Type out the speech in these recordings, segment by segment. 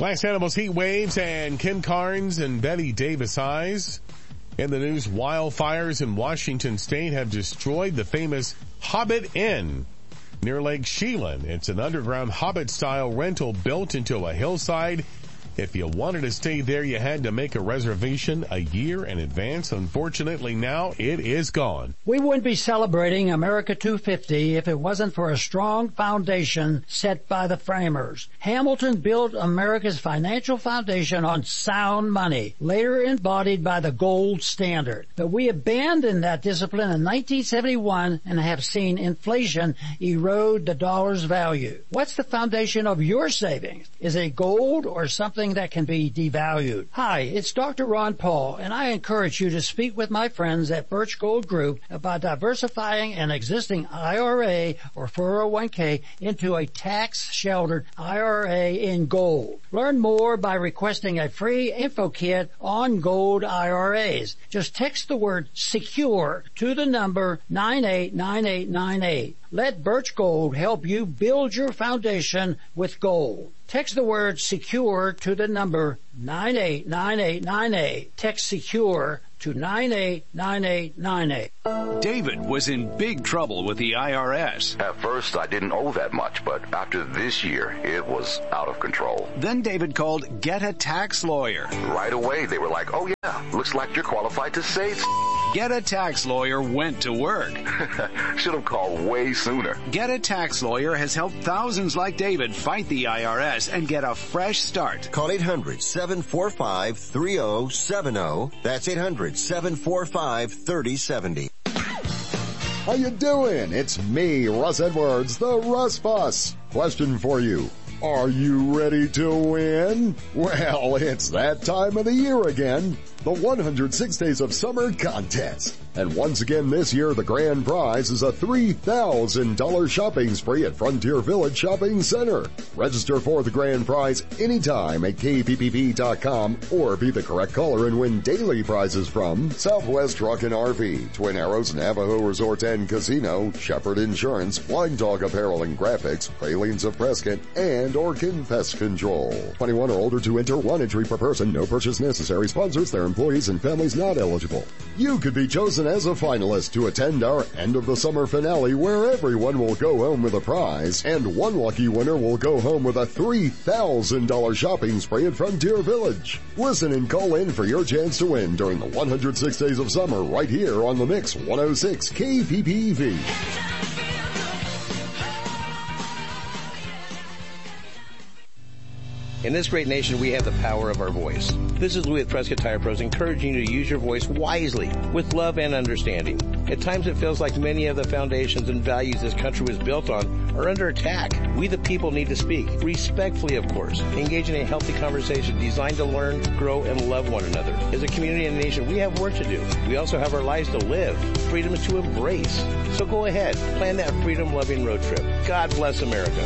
Glass Animals heat waves and Ken Carnes and Betty Davis eyes. In the news, wildfires in Washington state have destroyed the famous Hobbit Inn near Lake Chelan. It's an underground Hobbit-style rental built into a hillside. If you wanted to stay there, you had to make a reservation a year in advance. Unfortunately, now it is gone. We wouldn't be celebrating America 250 if it wasn't for a strong foundation set by the framers. Hamilton built America's financial foundation on sound money, later embodied by the gold standard. But we abandoned that discipline in 1971 and have seen inflation erode the dollar's value. What's the foundation of your savings? Is it gold or something that can be devalued? Hi, it's Dr. Ron Paul, and I encourage you to speak with my friends at Birch Gold Group about diversifying an existing IRA or 401k into a tax-sheltered IRA in gold. Learn more by requesting a free info kit on gold IRAs. Just text the word SECURE to the number 989898. Let Birch Gold help you build your foundation with gold. Text the word SECURE to the number 989898. Text SECURE to 989898. David was in big trouble with the IRS. At first, I didn't owe that much, but after this year, it was out of control. Then David called Get a Tax Lawyer. Right away, they were like, oh yeah, looks like you're qualified to save. Get a Tax Lawyer went to work. Should have called way sooner. Get a Tax Lawyer has helped thousands like David fight the IRS and get a fresh start. Call 800-745-3070. That's 800-745-3070. How you doing? It's me, Russ Edwards, the Russ Fuss. Question for you. Are you ready to win? Well, it's that time of the year again. The 106 Days of Summer Contest. And once again this year, the grand prize is a $3,000 shopping spree at Frontier Village Shopping Center. Register for the grand prize anytime at kppp.com or be the correct caller and win daily prizes from Southwest Truck and RV, Twin Arrows Navajo Resort and Casino, Shepherd Insurance, Blind Dog Apparel and Graphics, Pralines of Prescott, and Orkin Pest Control. 21 or older to enter, one entry per person, no purchase necessary. Sponsors, their employees and families not eligible. You could be chosen as a finalist to attend our end of the summer finale where everyone will go home with a prize and one lucky winner will go home with a $3,000 shopping spree at Frontier Village. Listen and call in for your chance to win during the 106 Days of Summer right here on the Mix 106 KPPV. In this great nation, we have the power of our voice. This is Louis at Prescott Tire Pros encouraging you to use your voice wisely, with love and understanding. At times it feels like many of the foundations and values this country was built on are under attack. We the people need to speak, respectfully of course, engage in a healthy conversation designed to learn, grow, and love one another. As a community and nation, we have work to do. We also have our lives to live, freedoms to embrace. So go ahead, plan that freedom-loving road trip. God bless America.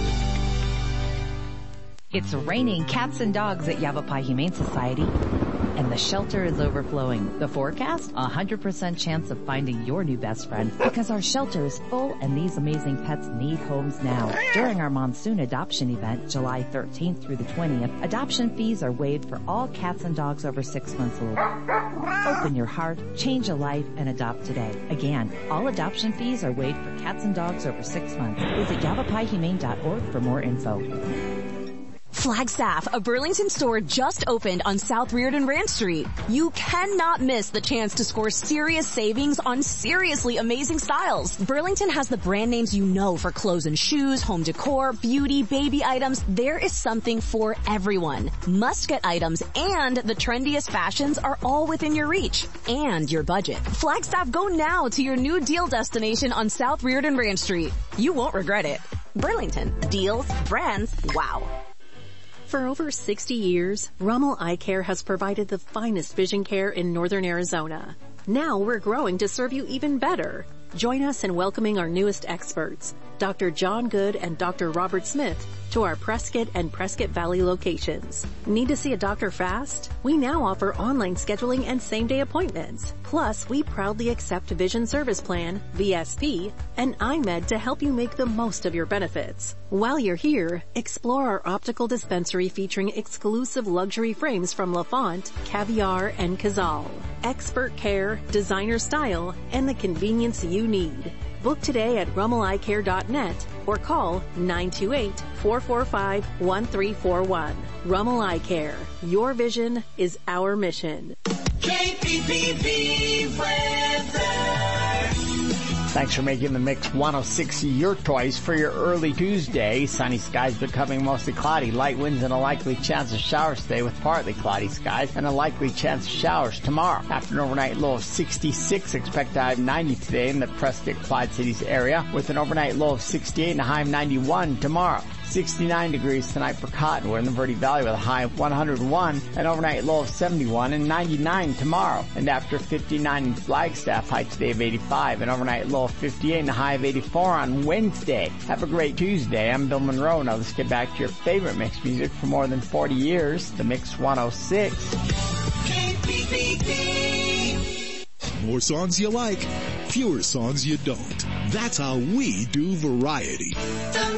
It's raining cats and dogs at Yavapai Humane Society, and the shelter is overflowing. The forecast? 100% chance of finding your new best friend, because our shelter is full and these amazing pets need homes now. During our monsoon adoption event, July 13th through the 20th, adoption fees are waived for all cats and dogs over 6 months old. Open your heart, change a life, and adopt today. Again, all adoption fees are waived for cats and dogs over 6 months. Visit yavapaihumane.org for more info. Flagstaff, a Burlington store just opened on South Reardon Ranch Street. You cannot miss the chance to score serious savings on seriously amazing styles. Burlington has the brand names you know for clothes and shoes, home decor, beauty, baby items. There is something for everyone. Must-get items and the trendiest fashions are all within your reach and your budget. Flagstaff, go now to your new deal destination on South Reardon Ranch Street. You won't regret it. Burlington. Deals, brands, wow. For over 60 years, Rummel Eye Care has provided the finest vision care in northern Arizona. Now we're growing to serve you even better. Join us in welcoming our newest experts, Dr. John Good and Dr. Robert Smith, to our Prescott and Prescott Valley locations. Need to see a doctor fast? We now offer online scheduling and same-day appointments. Plus, we proudly accept Vision Service Plan, VSP, and iMed to help you make the most of your benefits. While you're here, explore our optical dispensary featuring exclusive luxury frames from LaFont, Caviar, and Cazal. Expert care, designer style, and the convenience you need. Book today at RummelEyeCare.net or call 928-445-1341. Rummel Eye Care. Your vision is our mission. KPPV weather. Thanks for making the Mix 106 your choice for your early Tuesday. Sunny skies becoming mostly cloudy. Light winds and a likely chance of showers today with partly cloudy skies and a likely chance of showers tomorrow. After an overnight low of 66, expect a high of 90 today in the Prescott Quad Cities area with an overnight low of 68 and a high of 91 tomorrow. 69 degrees tonight for Cottonwood in the Verde Valley with a high of 101, an overnight low of 71 and 99 tomorrow. And after 59 in Flagstaff, high today of 85, an overnight low of 58 and a high of 84 on Wednesday. Have a great Tuesday. I'm Bill Monroe. Now let's get back to your favorite mix music for more than 40 years, the Mix 106. KPPV. More songs you like, fewer songs you don't. That's how we do variety.